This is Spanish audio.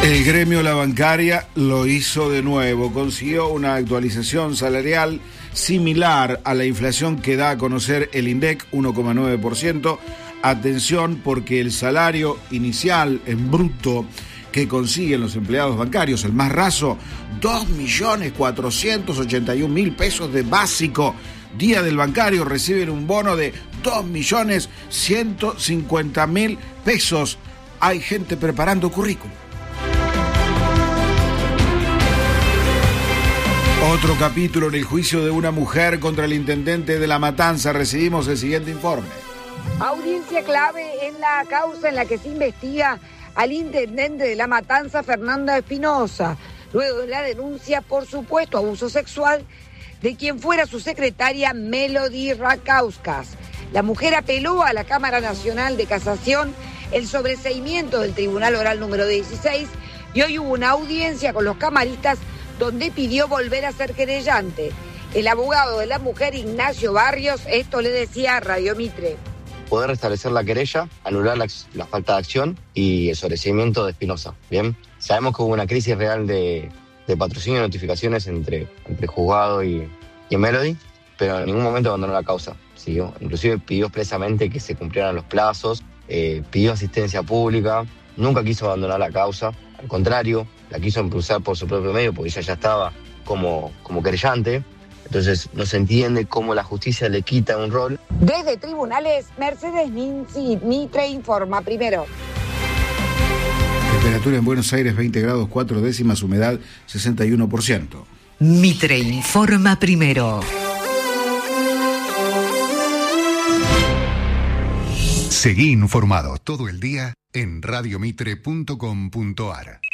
El gremio La Bancaria lo hizo de nuevo, consiguió una actualización salarial similar a la inflación que da a conocer el INDEC, 1,9%. Atención, porque el salario inicial en bruto que consiguen los empleados bancarios, el más raso, 2.481.000 pesos de básico. Día del bancario reciben un bono de 2.150.000 pesos. Hay gente preparando currículum. Otro capítulo en el juicio de una mujer contra el intendente de La Matanza. Recibimos el siguiente informe. Audiencia clave en la causa en la que se investiga al intendente de La Matanza, Fernando Espinosa, luego de la denuncia por supuesto abuso sexual de quien fuera su secretaria, Melody Rakauskas. La mujer apeló a la Cámara Nacional de Casación el sobreseimiento del Tribunal Oral número 16 y hoy hubo una audiencia con los camaristas donde pidió volver a ser querellante. El abogado de la mujer, Ignacio Barrios, esto le decía a Radio Mitre. Poder restablecer la querella, anular la falta de acción y el sobreseimiento de Espinosa. Bien, sabemos que hubo una crisis real de patrocinio y notificaciones entre juzgado y Melody, pero en ningún momento abandonó la causa. Siguió, inclusive pidió expresamente que se cumplieran los plazos, pidió asistencia pública, nunca quiso abandonar la causa, al contrario, la quiso impulsar por su propio medio porque ella ya estaba como querellante. Entonces no se entiende cómo la justicia le quita un rol. Desde tribunales, Mercedes Mitre informa primero. Temperatura en Buenos Aires 20 grados 4 décimas, humedad 61%. Mitre informa primero. Seguí informado todo el día en radiomitre.com.ar.